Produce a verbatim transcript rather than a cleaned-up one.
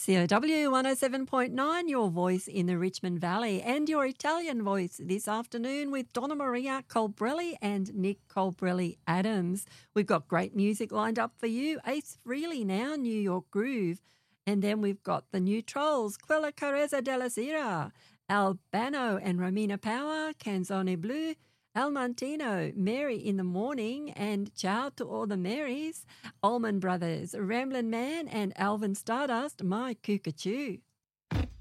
C O W one oh seven point nine, your voice in the Richmond Valley, and your Italian voice this afternoon with Donna Maria Colbrelli and Nick Colbrelli-Adams. We've got great music lined up for you. Ace Frehley now, New York Groove. And then we've got the New Trolls, Quella Carezza della Sera, Albano and Romina Power, Canzone Blu, Al Mantino, Mary in the Morning, and Ciao to all the Marys, Allman Brothers, Ramblin' Man, and Alvin Stardust, My Cuckachoo.